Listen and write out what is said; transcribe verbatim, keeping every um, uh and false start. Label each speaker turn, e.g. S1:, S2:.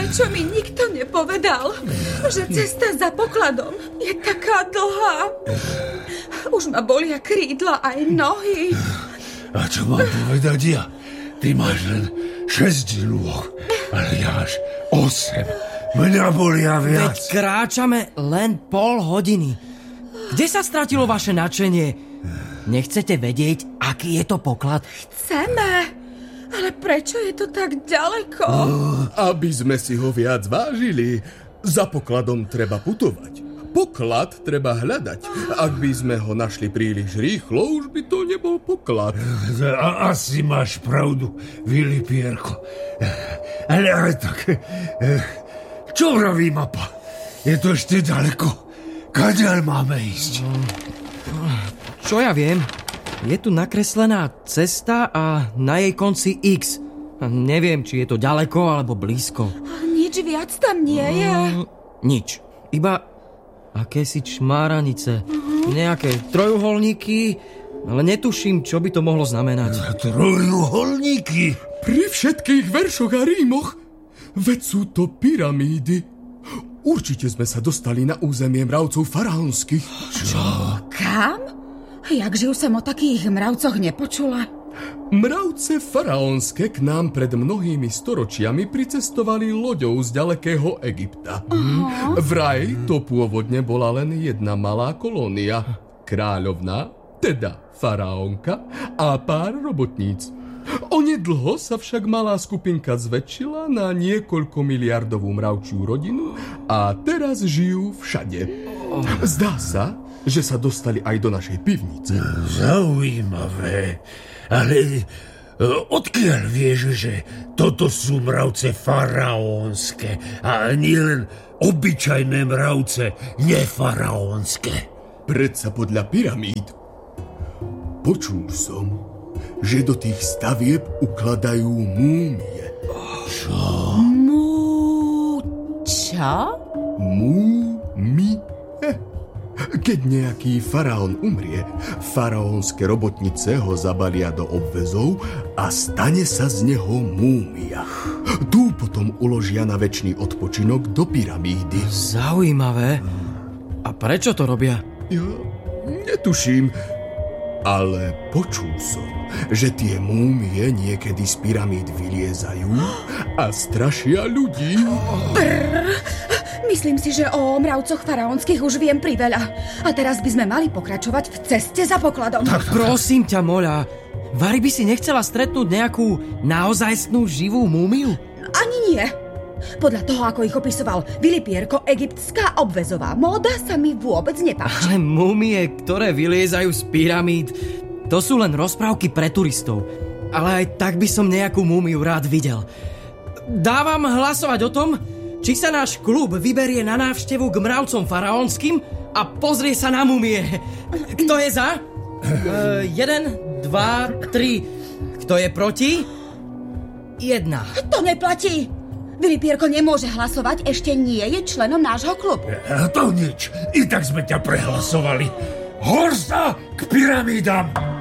S1: prečo mi nikto nepovedal, že cesta za pokladom je taká dlhá? Už ma bolia krídla aj nohy.
S2: A čo mám povedať ja? Ty máš len šesť nôh, ale ja až osem. Mňa bolia viac.
S3: Veď kráčame len pol hodiny. Kde sa stratilo vaše nadšenie? Nechcete vedieť, aký je to poklad?
S1: Chceme, ale prečo je to tak ďaleko?
S4: Aby sme si ho viac vážili, za pokladom treba putovať. Poklad treba hľadať. Ak by sme ho našli príliš rýchlo, už by to nebol poklad.
S2: A asi máš pravdu, Vilipierko. Ale, ale tak, čo vraví mapa? Je to ešte ďaleko. Kadiaľ máme ísť?
S3: Čo ja viem? Je tu nakreslená cesta a na jej konci X. Neviem, či je to ďaleko alebo blízko.
S1: Nič viac tam nie je.
S3: Mm, nič. Iba akési čmáranice. Uh-huh. Nejaké trojuholníky, ale netuším, čo by to mohlo znamenať.
S2: Trojuholníky?
S4: Pri všetkých veršoch a rímoch? Veď sú to pyramídy. Určite sme sa dostali na územie mravcov faraónskych.
S2: Čo?
S1: Kam? Jakže už som o takých mravcoch nepočula.
S4: Mravce faraónske k nám pred mnohými storočiami pricestovali loďou z ďalekého Egypta. Uh-huh. Vraj to pôvodne bola len jedna malá kolónia. Kráľovná, teda faraónka a pár robotníc. Onedlho sa však malá skupinka zväčšila na niekoľko miliardovú mravčiu rodinu a teraz žijú všade. Zdá sa, že sa dostali aj do našej pivnice.
S2: Zaujímavé. Ale odkiaľ vieš, že toto sú mravce faraónske a nie len obyčajné mravce nefaraónske?
S4: Predsa podľa pyramíd. Počul som, že do tých stavieb ukladajú múmie.
S2: Čo?
S1: Mú... čo?
S4: Múmie. Keď nejaký faraón umrie, faraónske robotnice ho zabalia do obväzov a stane sa z neho múmia. Tu potom uložia na večný odpočinok do pyramídy.
S3: Zaujímavé. A prečo to robia?
S4: Ja netuším, ale počul som, že tie múmie niekedy z pyramíd vyliezajú a strašia ľudí.
S1: Brr. Myslím si, že o mravcoch faraónskych už viem priveľa. A teraz by sme mali pokračovať v ceste za pokladom.
S3: Tak prosím ťa, Moľa, Vary by si nechcela stretnúť nejakú naozajstnú živú múmiu?
S1: Ani nie. Podľa toho, ako ich opisoval Vilipierko, egyptská obväzová móda sa mi vôbec nepáči.
S3: Ale múmie, ktoré vyliezajú z pyramíd, to sú len rozprávky pre turistov. Ale aj tak by som nejakú múmiu rád videl. Dávam hlasovať o tom, či sa náš klub vyberie na návštevu k mravcom faraónskym a pozrie sa na mumie. Kto je za? Uh, jeden, dva, tri. Kto je proti? Jedna.
S1: To neplatí. Vilipierko nemôže hlasovať, ešte nie je členom nášho klubu.
S2: To nič. I tak sme ťa prehlasovali. Horsa k pyramídam.